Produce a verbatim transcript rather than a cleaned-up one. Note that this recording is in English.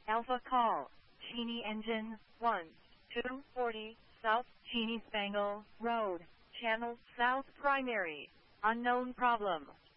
Alpha call. Cheney engine, one two forty, South Cheney Spangle Road, Channel South Primary. Unknown problem.